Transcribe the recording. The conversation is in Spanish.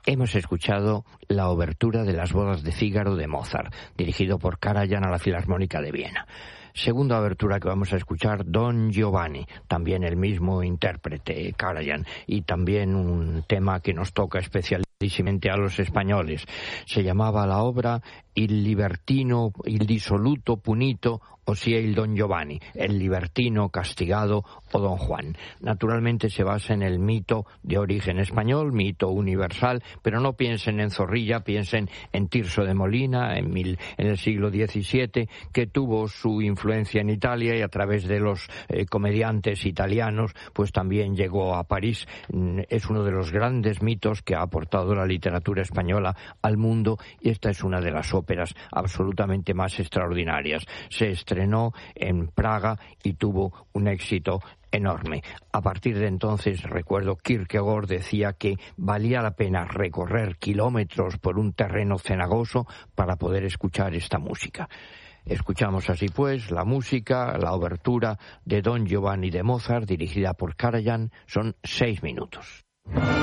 Hemos escuchado la obertura de Las bodas de Fígaro de Mozart, dirigido por Karajan a la Filarmónica de Viena. Segunda abertura que vamos a escuchar, Don Giovanni, también el mismo intérprete, Karajan, y también un tema que nos toca especialmente a los españoles. Se llamaba la obra Il libertino, il dissoluto punito, ossia il Don Giovanni, el libertino castigado o Don Juan. Naturalmente se basa en el mito de origen español, mito universal, pero no piensen en Zorrilla, piensen en Tirso de Molina, en el siglo XVII, que tuvo su influencia en Italia y a través de los comediantes italianos, pues también llegó a París. Es uno de los grandes mitos que ha aportado la literatura española al mundo, y esta es una de las óperas absolutamente más extraordinarias. Se estrenó en Praga y tuvo un éxito enorme. A partir de entonces, recuerdo, Kierkegaard decía que valía la pena recorrer kilómetros por un terreno cenagoso para poder escuchar esta música. Escuchamos así pues la música, la obertura de Don Giovanni de Mozart, dirigida por Karajan. Son 6 minutos.